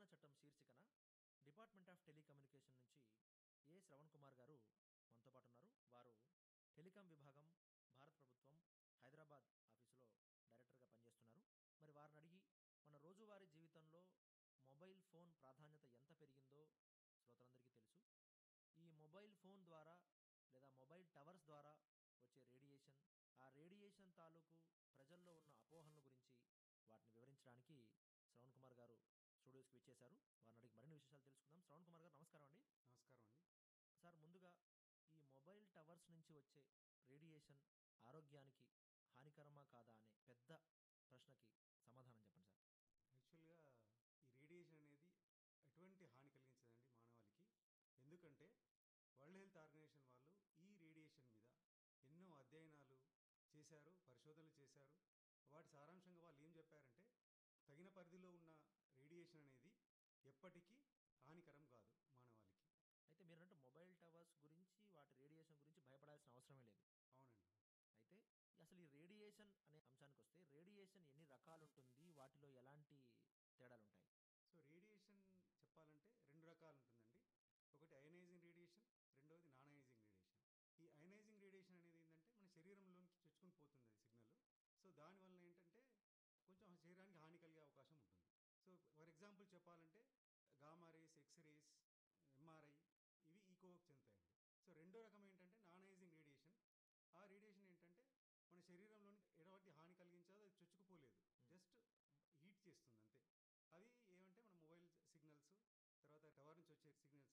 చట్టం శీర్షికన department of telecommunication నుంచి శ్రవణ్ కుమార్ గారు మనతో పాటు ఉన్నారు. వారు టెలికాం విభాగం, భారత ప్రభుత్వం, హైదరాబాద్ ఆఫీసులో డైరెక్టర్గా పనిచేస్తున్నారు. మరి వారిని అడిగి మన రోజువారీ జీవితంలో మొబైల్ ఫోన్ ప్రాధాన్యత ఎంత పెరిగిందో శ్రోతలందరికీ తెలుసు. ఈ మొబైల్ ఫోన్ ద్వారా లేదా మొబైల్ టవర్స్ ద్వారా వచ్చే రేడియేషన్, ఆ రేడియేషన్ తాలూకు ప్రజల్లో ఉన్న అపోహలను గురించి వాటిని వివరించడానికి శ్రవణ్ కుమార్ గారు స్టూడియోస్కి విచ్చేశారు. వారిని అడిగి మరిన్ని విశేషాలు తెలుసుకుందాం. శ్రవణ్ కుమార్ గారు, నమస్కారం అండి. నమస్కారం అండి. సార్, ముందుగా ఈ మొబైల్ టవర్స్ నుంచి వచ్చే రేడియేషన్ ఆరోగ్యానికి హానికరమా కాదా అనే పెద్ద ప్రశ్నకి సమాధానం చెప్పండి సార్. యాక్చువల్గా ఈ రేడియేషన్ అనేది ఎటువంటి హాని కలిగించదండి మానవాళికి. ఎందుకంటే వరల్డ్ హెల్త్ ఆర్గనైజేషన్ వాళ్ళు ఈ రేడియేషన్ మీద ఎన్నో అధ్యయనాలు చేశారు, పరిశోధనలు చేశారు. వాటి సారాంశంగా వాళ్ళు ఏం చెప్పారంటే, తగిన పరిధిలో ఉన్న రేడియేషన్ అనేది ఎప్పటికీ హానికరం కాదు మానవాళికి. అయితే మీరంటే మొబైల్ టవర్స్ గురించి, వాటి రేడియేషన్ గురించి భయపడాల్సిన అవసరమే లేదు. అవునండి. అయితే అసలు ఈ రేడియేషన్ అనే అంశానికి వస్తే, రేడియేషన్ ఎన్ని రకాలు ఉంటుంది, వాటిలో ఎలాంటి తేడాలు ఉంటాయి? సో రేడియేషన్ చెప్పాలంటే రెండు రకాలు ఉంటుందండి. ఒకటి అయనైజింగ్ రేడియేషన్, రెండవది నాన్ అయనైజింగ్ రేడియేషన్. ఈ అయనైజింగ్ రేడియేషన్ అనేది ఏంటంటే మన శరీరంలోనికి చొచ్చుకొని పోతుంది అది సిగ్నల్. సో దానివల్ల ఏంటంటే కొంచెం శరీరానికి హాని కలిగే అవకాశం ఉంటుంది. సో ఫర్ ఎగ్జాంపుల్ చెప్పాలంటే గామా రేస్, ఎక్స్రేస్, ఎంఆర్ఐ ఇవి ఈకోకి చెందుతాయండి. సో రెండో రకం ఏంటంటే నాన్ అయనైజింగ్ రేడియేషన్. ఆ రేడియేషన్ ఏంటంటే మన శరీరంలోని ఎటువంటి హాని కలిగించదు, అది చొచ్చుకుపోలేదు, జస్ట్ హీట్ చేస్తుంది అంతే. అవి ఏమంటే మన మొబైల్ సిగ్నల్స్, తర్వాత టవర్ నుంచి వచ్చే సిగ్నల్స్